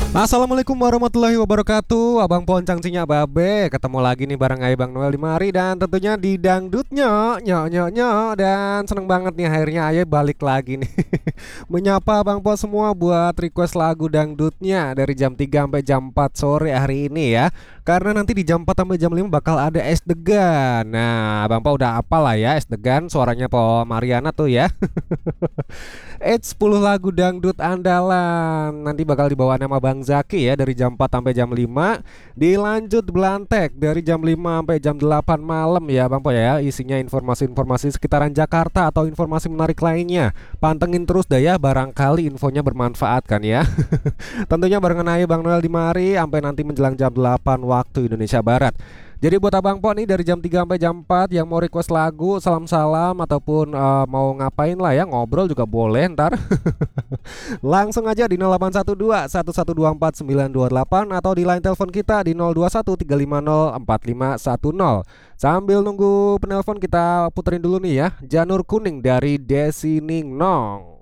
Assalamualaikum warahmatullahi wabarakatuh. Abang Poncang Cinya Babe ketemu lagi nih bareng Ayah Bang Noel di mari. Dan tentunya di dangdutnya dan seneng banget nih akhirnya Ayah balik lagi nih menyapa Bang Po semua buat request lagu dangdutnya dari jam 3 sampai jam 4 sore hari ini ya. Karena nanti di jam 4 sampai jam 5 bakal ada Es Degan. Nah Bang Po udah apal lah ya Es Degan, suaranya Po Mariana tuh ya. 10 lagu dangdut andalan nanti bakal dibawa nama Bang Zaki ya dari jam 4 sampai jam 5. Dilanjut Belantek dari jam 5 sampai jam 8 malam ya Bang Po ya. Isinya informasi-informasi sekitaran Jakarta atau informasi menarik lainnya. Pantengin terus dah ya, barangkali infonya bermanfaat kan ya. Tentunya barengan aja Bang Noel di mari sampai nanti menjelang jam 8 waktu Indonesia Barat. Jadi buat Abang Po nih dari jam 3 sampai jam 4 yang mau request lagu, salam-salam ataupun mau ngapain lah ya, ngobrol juga boleh ntar. Langsung aja di 0812 1124 928 atau di line telepon kita di 021 350 4510. Sambil nunggu penelpon kita puterin dulu nih ya, Janur Kuning dari Desi Ning Nong.